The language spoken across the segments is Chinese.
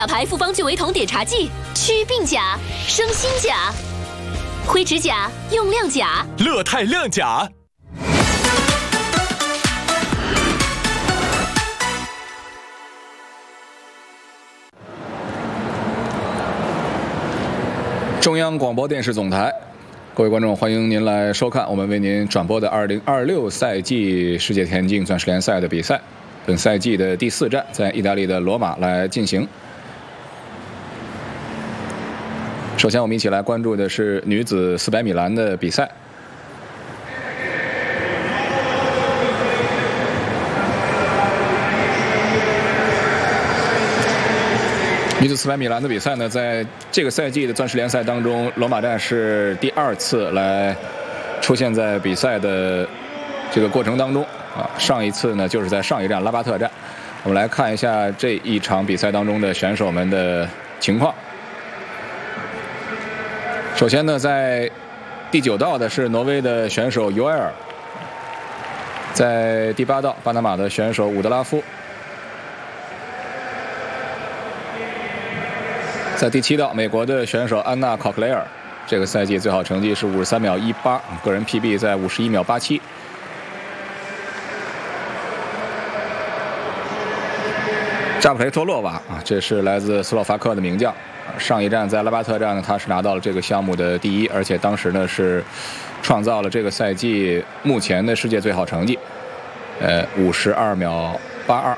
牌复方聚维酮碘茶剂，祛病甲、生新甲，灰指甲用亮甲， 乐泰亮甲。 中央广播电视总台，各位观众，欢迎您来收看我们为您转播的2026赛季世界田径钻石联赛的比赛。本赛季的第4站在意大利的罗马来进行。首先，我们一起来关注的是女子400米栏的比赛。女子400米栏的比赛呢，在这个赛季的钻石联赛当中，罗马站是第2次来出现在比赛的这个过程当中啊。上一次呢，就是在上一站拉巴特站。我们来看一下这一场比赛当中的选手们的情况。首先呢，在第9道的是挪威的选手尤埃尔，在第8道巴拿马的选手伍德拉夫，在第7道美国的选手安娜考克雷尔，这个赛季最好成绩是53秒18，个人 PB 在51秒87。扎普雷托洛娃啊，这是来自斯洛伐克的名将。上一站在拉巴特站呢，他是拿到了这个项目的第1，而且当时呢是创造了这个赛季目前的世界最好成绩，52秒82。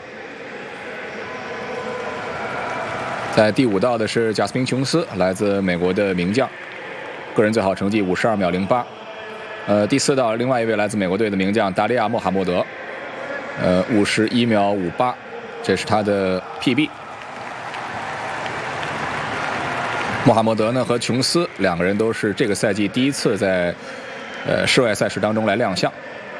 在第5道的是贾斯宾琼斯，来自美国的名将，个人最好成绩52秒08。第4道另外一位来自美国队的名将达利亚·穆罕默德，51秒58，这是他的 PB。穆罕默德呢和琼斯两个人都是这个赛季第1次在室外赛事当中来亮相。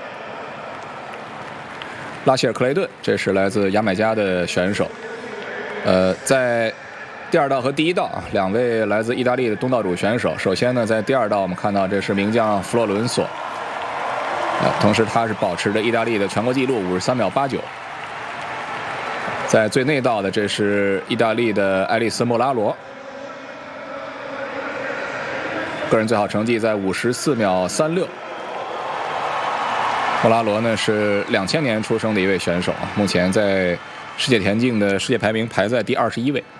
拉希尔·克雷顿，这是来自牙买加的选手。在第2道和第1道啊，两位来自意大利的东道主选手。首先呢，在第2道我们看到这是名将弗洛伦索，同时他是保持着意大利的全国纪录53秒89。在最内道的这是意大利的爱丽丝·莫拉罗，个人最好成绩在54秒36。莫拉罗呢是2000年出生的一位选手，目前在世界田径的世界排名排在第21位。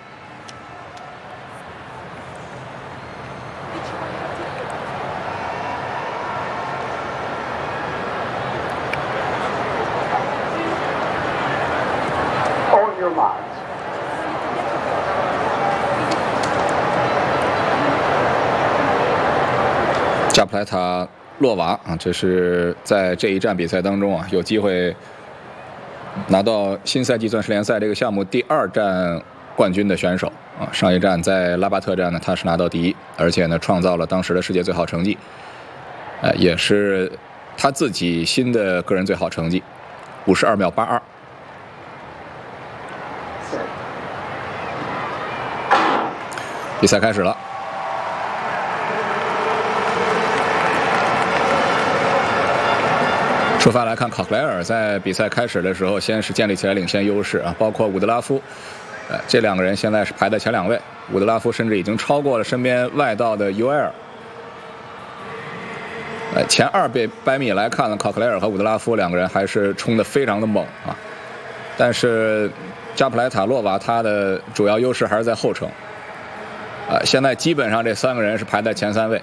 加普莱塔洛娃啊，这是在这一站比赛当中啊，有机会拿到新赛季钻石联赛这个项目第2站冠军的选手啊。上一站在拉巴特站呢，他是拿到第1，而且呢创造了当时的世界最好成绩，也是他自己新的个人最好成绩52秒82。比赛开始了。出发来看，考克莱尔在比赛开始的时候，先是建立起来领先优势啊，包括伍德拉夫，这两个人现在是排在前2位，伍德拉夫甚至已经超过了身边外道的尤埃尔。前200米来看呢，考克莱尔和伍德拉夫两个人还是冲得非常的猛啊，但是扎普莱塔洛娃他的主要优势还是在后程，现在基本上这3个人是排在前3位。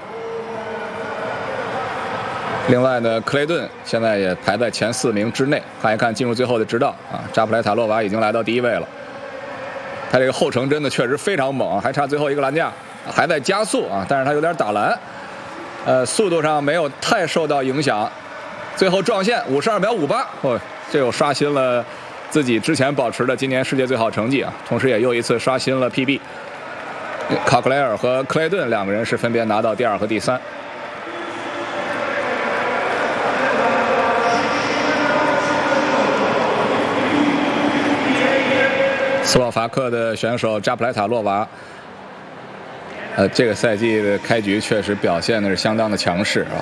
另外呢，克雷顿现在也排在前4名之内。看一看进入最后的直道啊，扎普莱塔洛娃已经来到第1位了。他这个后程真的确实非常猛，还差最后一个栏架，还在加速啊，但是他有点打蓝，速度上没有太受到影响。最后撞线52秒58，这又刷新了自己之前保持的今年世界最好成绩啊，同时也又一次刷新了 PB。考克莱尔和克雷顿两个人是分别拿到第2和第3。斯洛伐克的选手扎普莱塔洛娃，这个赛季的开局确实表现的是相当的强势啊。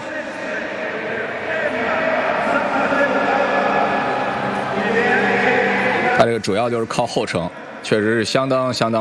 他这个主要就是靠后程，确实是相当